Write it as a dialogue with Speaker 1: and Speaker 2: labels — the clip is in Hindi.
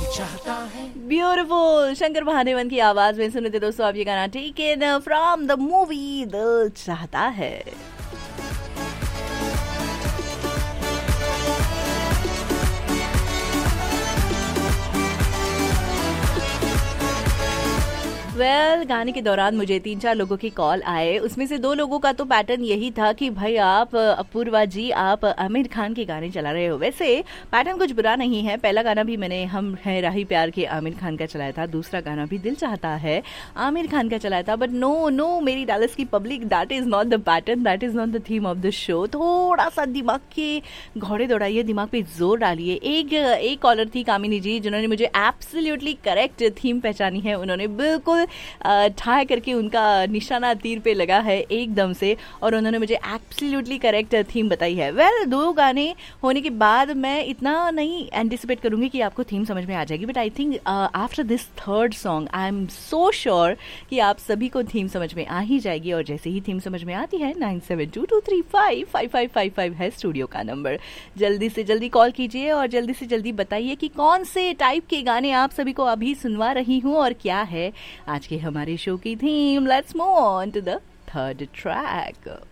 Speaker 1: चाहता है।
Speaker 2: ब्यूटीफुल शंकर महादेवन की आवाज में सुनते दोस्तों आप ये गाना टेकन फ्रॉम द मूवी दिल चाहता है। गाने के दौरान मुझे 3-4 लोगों की कॉल आए, उसमें से 2 लोगों का तो पैटर्न यही था कि भाई आप अपूर्वा जी आप आमिर खान के गाने चला रहे हो। वैसे पैटर्न कुछ बुरा नहीं है, पहला गाना भी मैंने हम है राही प्यार के आमिर खान का चलाया था, दूसरा गाना भी दिल चाहता है आमिर खान का चलाया था। बट नो मेरी डैलस की public, that is not the pattern, that is not the theme of the show. थोड़ा सा दिमाग के घोड़े दौड़ाइए, दिमाग पे जोर डालिए। एक कॉलर थी कामिनी जी जिन्होंने मुझे एब्सोल्युटली करेक्ट थीम पहचानी है, उन्होंने बिल्कुल ठाए करके उनका निशाना तीर पे लगा है एकदम से, और उन्होंने मुझे एब्सोल्युटली करेक्ट थीम बताई है। वेल 2 गाने होने के बाद मैं इतना नहीं एंटिसिपेट करूंगी कि आपको थीम समझ में आ जाएगी, but I think after this third song I am so sure कि आप सभी को थीम समझ में आ ही जाएगी। और जैसे ही थीम समझ में आती है 9722355555 है स्टूडियो का नंबर। जल्दी से जल्दी कॉल कीजिए और जल्दी से जल्दी बताइए कि कौन से टाइप के गाने आप सभी को अभी सुनवा रही हूँ और क्या है आज के हमारे शो की theme. Let's move on to the third track.